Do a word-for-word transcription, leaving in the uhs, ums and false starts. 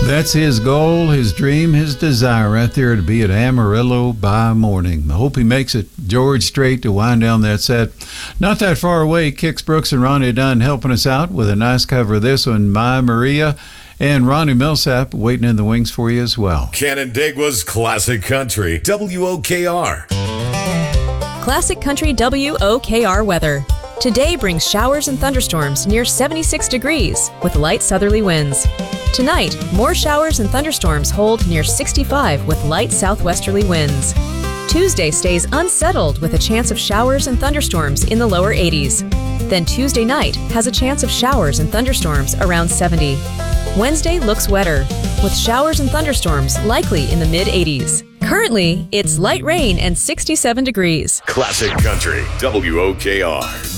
That's his goal, his dream, his desire right there to be at Amarillo by morning. I hope he makes it. George Strait to wind down that set. Not that far away, Kix Brooks and Ronnie Dunn helping us out with a nice cover of this one, My Maria. And Ronnie Millsap waiting in the wings for you as well. Canandaigua's Classic Country, W O K R. Classic Country W O K R weather. Today brings showers and thunderstorms near seventy-six degrees with light southerly winds. Tonight, more showers and thunderstorms hold near sixty-five with light southwesterly winds. Tuesday stays unsettled with a chance of showers and thunderstorms in the lower eighties. Then Tuesday night has a chance of showers and thunderstorms around seventy. Wednesday looks wetter, with showers and thunderstorms likely in the mid eighties. Currently, it's light rain and sixty-seven degrees. Classic Country, W O K R.